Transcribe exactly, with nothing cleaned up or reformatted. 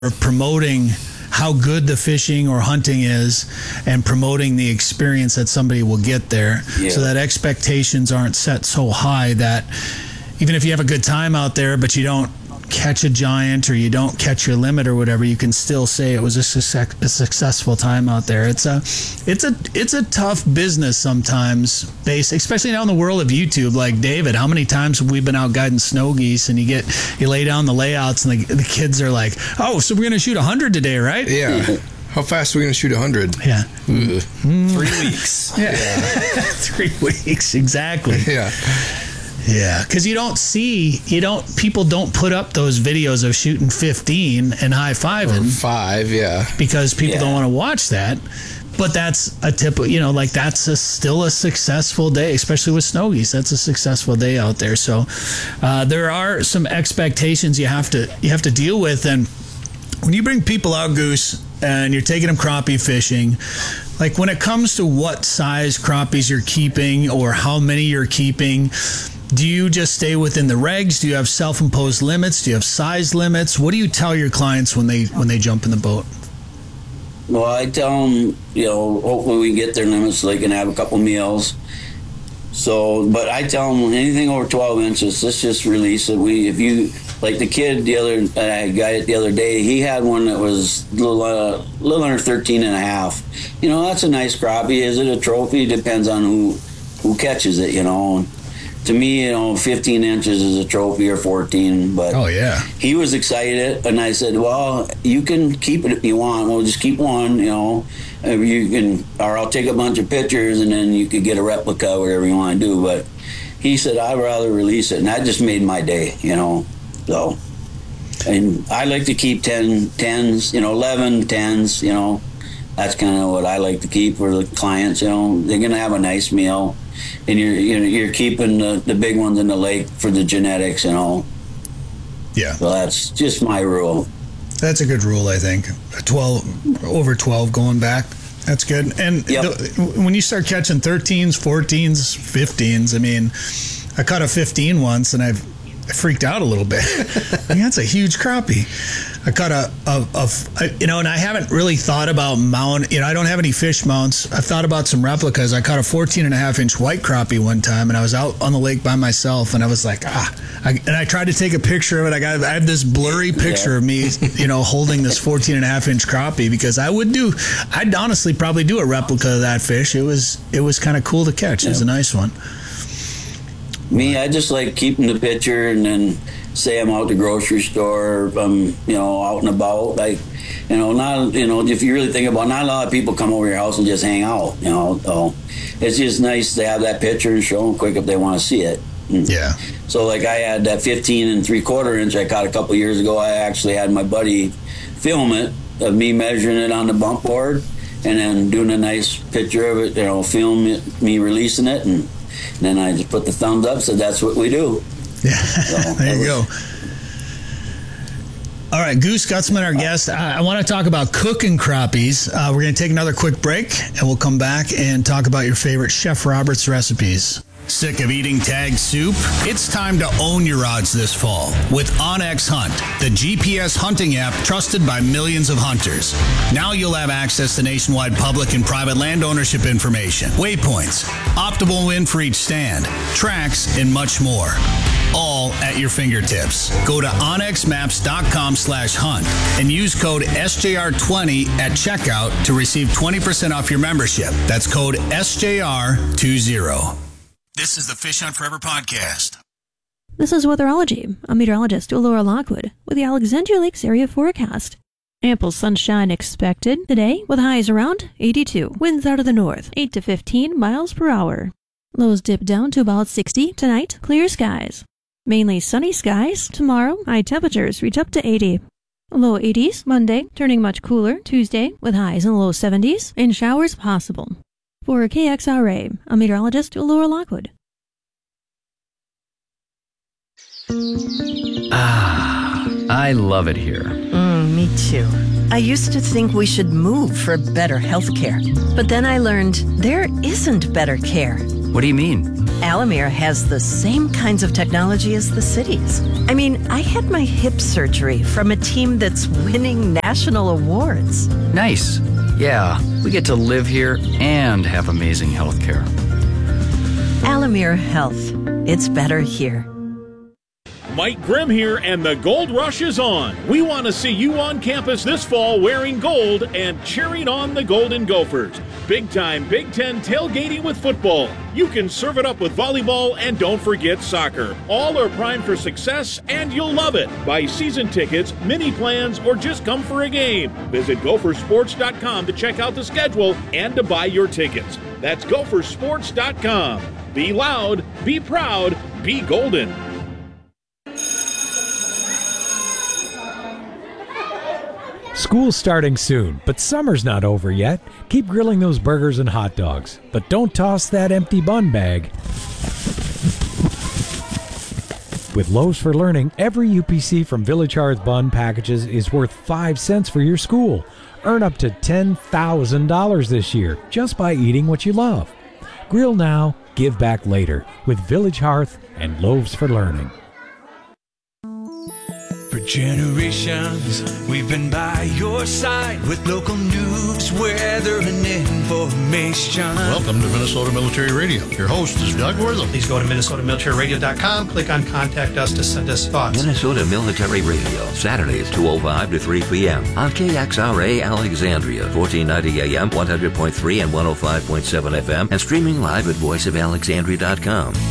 of promoting how good the fishing or hunting is and promoting the experience that somebody will get there, yeah. so that expectations aren't set so high that even if you have a good time out there but you don't catch a giant or you don't catch your limit or whatever, you can still say it was a, success, a successful time out there. It's a it's a it's a tough business sometimes, based especially now in the world of YouTube. Like David, how many times have we been out guiding snow geese and you get you lay down the layouts and the, the kids are like, oh, so we're gonna shoot a hundred today, right? Yeah. How fast are we gonna shoot a hundred? Yeah. Mm. Three weeks. Yeah. yeah. Three weeks exactly. Yeah. Yeah, because you don't see, you don't, people don't put up those videos of shooting fifteen and high-fiving. Or five, yeah. Because people yeah. don't want to watch that. But that's a tip, you know, like that's a, still a successful day, especially with snow geese. That's a successful day out there. So uh, there are some expectations you have to you have to deal with. And when you bring people out, Goose, and you're taking them crappie fishing, like when it comes to what size crappies you're keeping or how many you're keeping, do you just stay within the regs? Do you have self-imposed limits? Do you have size limits? What do you tell your clients when they when they jump in the boat? Well, I tell them, you know, hopefully we get their limits so they can have a couple meals. So, but I tell them anything over twelve inches, let's just release it. We, if you, like the kid the other, I got it the other day, he had one that was a little, uh, little under thirteen and a half. You know, that's a nice crappie. Is it a trophy? Depends on who, who catches it, you know. To me, you know, fifteen inches is a trophy or fourteen, but oh yeah, he was excited, and I said, well, you can keep it if you want. Well, just keep one, you know, you can, or I'll take a bunch of pictures and then you could get a replica, whatever you want to do. But he said, I'd rather release it, and that just made my day, you know. So, and I like to keep ten, tens, you know, eleven, tens, you know. That's kind of what I like to keep for the clients, you know. They're going to have a nice meal. And you're you're, you're keeping the, the big ones in the lake for the genetics and all. Yeah. So that's just my rule. That's a good rule, I think. twelve over twelve going back. That's good. And yep. the, when you start catching thirteens, fourteens, fifteens, I mean, I caught a fifteen once and I've I freaked out a little bit. I mean, that's a huge crappie. I caught a, a, a, a, you know, and I haven't really thought about mount, you know, I don't have any fish mounts. I've thought about some replicas. I caught a fourteen and a half inch white crappie one time, and I was out on the lake by myself, and I was like, ah, I, and I tried to take a picture of it. I got, I have this blurry picture yeah. of me, you know, holding this fourteen and a half inch crappie, because I would do, I'd honestly probably do a replica of that fish. It was, it was kind of cool to catch. It was a nice one. Me, I just like keeping the picture, and then say I'm out at the grocery store, or I'm, you know, out and about. Like, you know, not, you know, if you really think about it, not a lot of people come over your house and just hang out, you know. So it's just nice to have that picture and show them quick if they want to see it. Yeah. So, like, I had that fifteen and three quarter inch I caught a couple years ago. I actually had my buddy film it of me measuring it on the bump board and then doing a nice picture of it, you know, film it, me releasing it, and then I just put the thumbs up, said that's what we do. Yeah, so, there you go. All right, Goose Gutzman, our guest. I, I want to talk about cooking crappies. Uh, we're going to take another quick break, and we'll come back and talk about your favorite Chef Roberts recipes. Sick of eating tagged soup? It's time to own your odds this fall with OnX Hunt, the G P S hunting app trusted by millions of hunters. Now you'll have access to nationwide public and private land ownership information, waypoints, optimal wind for each stand, tracks, and much more. All at your fingertips. Go to onx maps dot com slash hunt and use code S J R twenty at checkout to receive twenty percent off your membership. That's code S J R twenty. This is the Fish Hunt Forever podcast. This is Weatherology. I'm meteorologist Laura Lockwood with the Alexandria Lakes area forecast. Ample sunshine expected today with highs around eighty-two. Winds out of the north, eight to fifteen miles per hour. Lows dip down to about sixty. Tonight, clear skies. Mainly sunny skies. Tomorrow, high temperatures reach up to eighty. Low eighties Monday, turning much cooler Tuesday with highs in the low seventies and showers possible. For K X R A, I'm meteorologist Laura Lockwood. Ah, I love it here. Mm, me too. I used to think we should move for better health care. But then I learned there isn't better care. What do you mean? Alamere has the same kinds of technology as the cities. I mean, I had my hip surgery from a team that's winning national awards. Nice. Yeah, we get to live here and have amazing health care. Alamere Health. It's better here. Mike Grimm here, and the Gold Rush is on. We want to see you on campus this fall wearing gold and cheering on the Golden Gophers. Big time Big Ten tailgating with football. You can serve it up with volleyball, and don't forget soccer. All are primed for success, and you'll love it. Buy season tickets, mini plans, or just come for a game. Visit Gopher Sports dot com to check out the schedule and to buy your tickets. That's Gopher Sports dot com. Be loud, be proud, be golden. School's starting soon, but summer's not over yet. Keep grilling those burgers and hot dogs, but don't toss that empty bun bag. With Loaves for Learning, every U P C from Village Hearth bun packages is worth five cents for your school. Earn up to ten thousand dollars this year just by eating what you love. Grill now, give back later with Village Hearth and Loaves for Learning. For generations, we've been by your side with local news, weather, and information. Welcome to Minnesota Military Radio. Your host is Doug Wortham. Please go to Minnesota Military Radio dot com, click on Contact Us to send us thoughts. Minnesota Military Radio, Saturdays two oh five to three p.m. on K X R A Alexandria, fourteen ninety A M, one hundred point three and one oh five point seven F M, and streaming live at voice of alexandria dot com.